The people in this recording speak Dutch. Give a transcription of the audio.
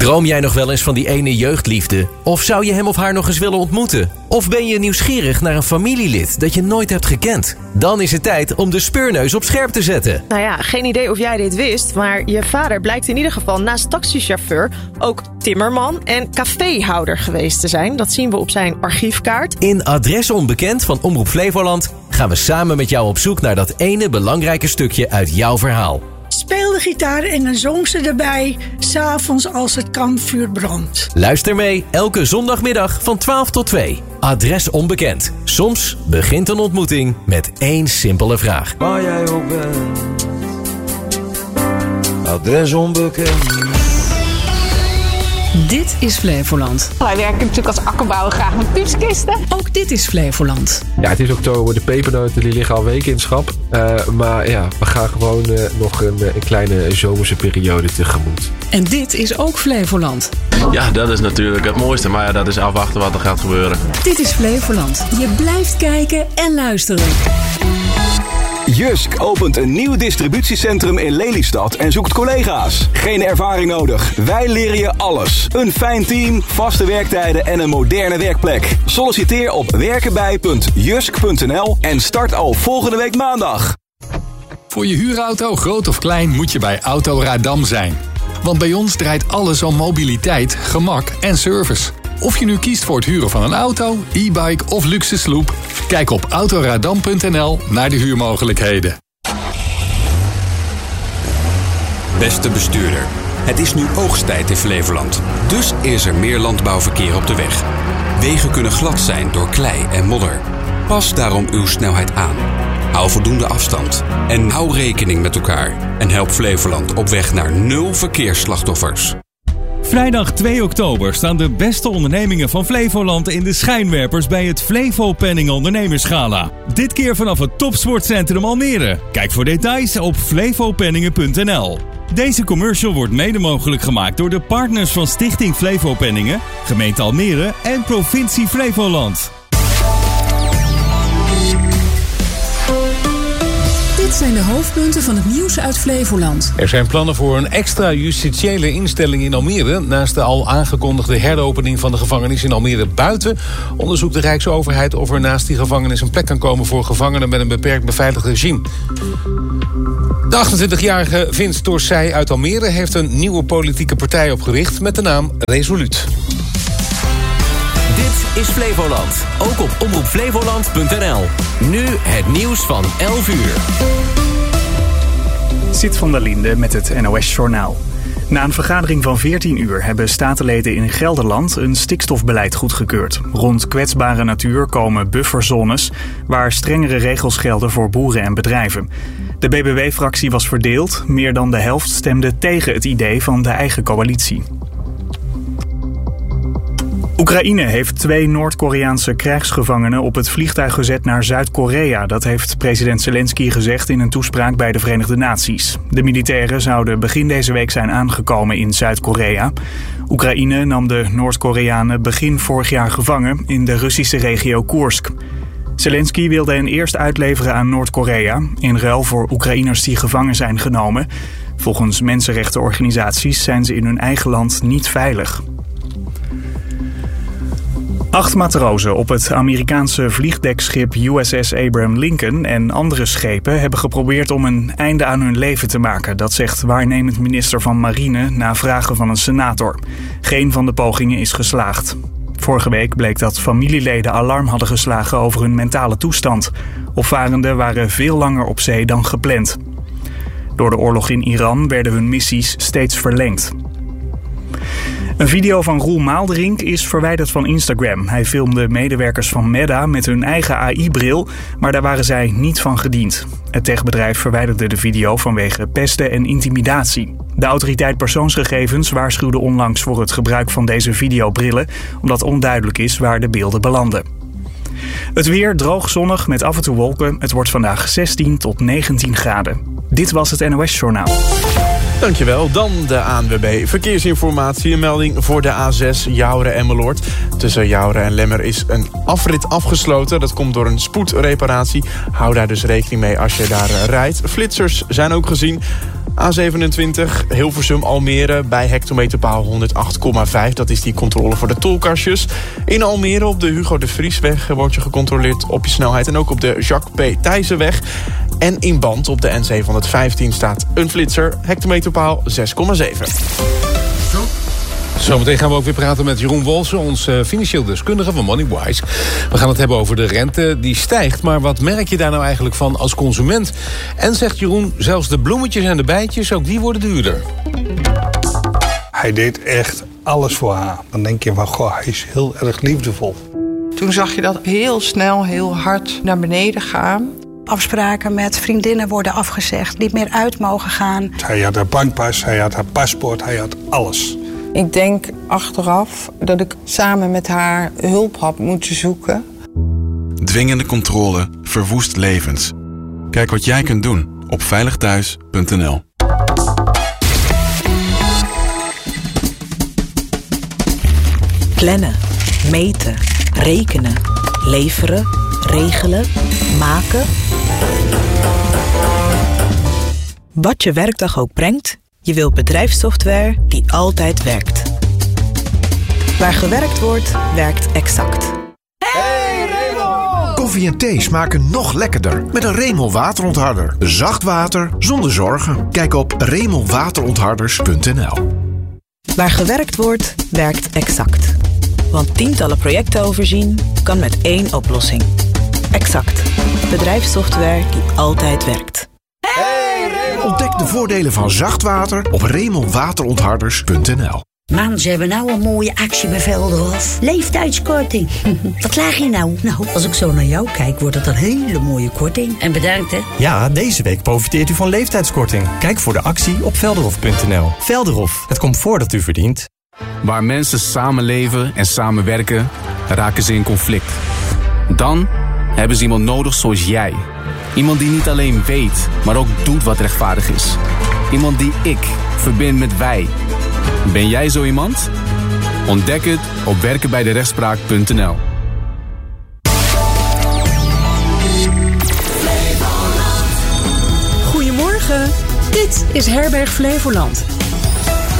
Droom jij nog wel eens van die ene jeugdliefde? Of zou je hem of haar nog eens willen ontmoeten? Of ben je nieuwsgierig naar een familielid dat je nooit hebt gekend? Dan is het tijd om de speurneus op scherp te zetten. Nou ja, geen idee of jij dit wist, maar je vader blijkt in ieder geval naast taxichauffeur ook timmerman en caféhouder geweest te zijn. Dat zien we op zijn archiefkaart. In Adres Onbekend van Omroep Flevoland gaan we samen met jou op zoek naar dat ene belangrijke stukje uit jouw verhaal. Speelde gitaar en dan zong ze erbij, 's avonds als het kampvuur brandt. Luister mee elke zondagmiddag van 12 tot 2. Adres Onbekend. Soms begint een ontmoeting met één simpele vraag. Waar jij ook bent, Adres Onbekend. Dit is Flevoland. Wij werken natuurlijk als akkerbouwer graag met piepskisten. Ook dit is Flevoland. Ja, het is oktober. De pepernoten die liggen al weken in het schap. Maar ja, we gaan gewoon nog een kleine zomerse periode tegemoet. En dit is ook Flevoland. Ja, dat is natuurlijk het mooiste. Maar ja, dat is afwachten wat er gaat gebeuren. Dit is Flevoland. Je blijft kijken en luisteren. Jysk opent een nieuw distributiecentrum in Lelystad en zoekt collega's. Geen ervaring nodig. Wij leren je alles. Een fijn team, vaste werktijden en een moderne werkplek. Solliciteer op werkenbij.jysk.nl en start al volgende week maandag. Voor je huurauto, groot of klein, moet je bij Auto Radam zijn. Want bij ons draait alles om mobiliteit, gemak en service. Of je nu kiest voor het huren van een auto, e-bike of luxe sloep, kijk op autoradam.nl naar de huurmogelijkheden. Beste bestuurder, het is nu oogsttijd in Flevoland. Dus is er meer landbouwverkeer op de weg. Wegen kunnen glad zijn door klei en modder. Pas daarom uw snelheid aan. Hou voldoende afstand. En hou rekening met elkaar. En help Flevoland op weg naar 0 verkeersslachtoffers. Vrijdag 2 oktober staan de beste ondernemingen van Flevoland in de schijnwerpers bij het Flevo Penning Ondernemersgala. Dit keer vanaf het Topsportcentrum Almere. Kijk voor details op flevopenningen.nl. Deze commercial wordt mede mogelijk gemaakt door de partners van Stichting Flevo Penningen, Gemeente Almere en Provincie Flevoland. Dit zijn de hoofdpunten van het nieuws uit Flevoland. Er zijn plannen voor een extra justitiële instelling in Almere. Naast de al aangekondigde heropening van de gevangenis in Almere buiten onderzoekt de Rijksoverheid of er naast die gevangenis een plek kan komen voor gevangenen met een beperkt beveiligd regime. De 28-jarige Vince Torsij uit Almere heeft een nieuwe politieke partij opgericht met de naam Resoluut. Dit is Flevoland. Ook op omroepflevoland.nl. Nu het nieuws van 11 uur. Sid van der Linde met het NOS-journaal. Na een vergadering van 14 uur hebben statenleden in Gelderland een stikstofbeleid goedgekeurd. Rond kwetsbare natuur komen bufferzones waar strengere regels gelden voor boeren en bedrijven. De BBW-fractie was verdeeld. Meer dan de helft stemde tegen het idee van de eigen coalitie. Oekraïne heeft 2 Noord-Koreaanse krijgsgevangenen op het vliegtuig gezet naar Zuid-Korea. Dat heeft president Zelensky gezegd in een toespraak bij de Verenigde Naties. De militairen zouden begin deze week zijn aangekomen in Zuid-Korea. Oekraïne nam de Noord-Koreanen begin vorig jaar gevangen in de Russische regio Koersk. Zelensky wilde hen eerst uitleveren aan Noord-Korea, in ruil voor Oekraïners die gevangen zijn genomen. Volgens mensenrechtenorganisaties zijn ze in hun eigen land niet veilig. 8 matrozen op het Amerikaanse vliegdekschip USS Abraham Lincoln en andere schepen hebben geprobeerd om een einde aan hun leven te maken. Dat zegt waarnemend minister van Marine na vragen van een senator. Geen van de pogingen is geslaagd. Vorige week bleek dat familieleden alarm hadden geslagen over hun mentale toestand. Opvarenden waren veel langer op zee dan gepland. Door de oorlog in Iran werden hun missies steeds verlengd. Een video van Roel Maalderink is verwijderd van Instagram. Hij filmde medewerkers van Meta met hun eigen AI-bril, maar daar waren zij niet van gediend. Het techbedrijf verwijderde de video vanwege pesten en intimidatie. De autoriteit persoonsgegevens waarschuwde onlangs voor het gebruik van deze videobrillen, omdat onduidelijk is waar de beelden belanden. Het weer droog, zonnig met af en toe wolken. Het wordt vandaag 16 tot 19 graden. Dit was het NOS Journaal. Dankjewel. Dan de ANWB Verkeersinformatie. Een melding voor de A6 Jouren-Emmeloord. Tussen Jouren en Lemmer is een afrit afgesloten. Dat komt door een spoedreparatie. Hou daar dus rekening mee als je daar rijdt. Flitsers zijn ook gezien. A27 Hilversum-Almere bij hectometerpaal 108,5. Dat is die controle voor de tolkastjes. In Almere op de Hugo de Vriesweg wordt je gecontroleerd op je snelheid. En ook op de Jacques P. Thijssenweg. En in Band op de N715 staat een flitser. Hectometerpaal 6,7. Zometeen gaan we ook weer praten met Jeroen Wolsen, ons financieel deskundige van Moneywise. We gaan het hebben over de rente die stijgt. Maar wat merk je daar nou eigenlijk van als consument? En zegt Jeroen, zelfs de bloemetjes en de bijtjes, ook die worden duurder. Hij deed echt alles voor haar. Dan denk je van, goh, hij is heel erg liefdevol. Toen zag je dat heel snel, heel hard naar beneden gaan. Afspraken met vriendinnen worden afgezegd, niet meer uit mogen gaan. Hij had haar bankpas, hij had haar paspoort, hij had alles. Ik denk achteraf dat ik samen met haar hulp had moeten zoeken. Dwingende controle verwoest levens. Kijk wat jij kunt doen op veiligthuis.nl. Plannen, meten, rekenen, leveren, regelen, maken. Wat je werkdag ook brengt, je wilt bedrijfssoftware die altijd werkt. Waar gewerkt wordt, werkt Exact. Hey Remel! Koffie en thee smaken nog lekkerder met een Remel waterontharder. Zacht water zonder zorgen. Kijk op remelwaterontharders.nl. Waar gewerkt wordt, werkt Exact. Want tientallen projecten overzien kan met één oplossing. Exact. Bedrijfssoftware die altijd werkt. Ontdek de voordelen van zacht water op remelwaterontharders.nl. Man, ze hebben nou een mooie actie bij Velderhof. Leeftijdskorting. Wat klaag je nou? Nou, als ik zo naar jou kijk, wordt het een hele mooie korting. En bedankt, hè? Ja, deze week profiteert u van leeftijdskorting. Kijk voor de actie op velderhof.nl. Velderhof, het comfort dat u verdient. Waar mensen samenleven en samenwerken, raken ze in conflict. Dan hebben ze iemand nodig zoals jij. Iemand die niet alleen weet, maar ook doet wat rechtvaardig is. Iemand die ik verbind met wij. Ben jij zo iemand? Ontdek het op werkenbijderechtspraak.nl. Goedemorgen, dit is Herberg Flevoland.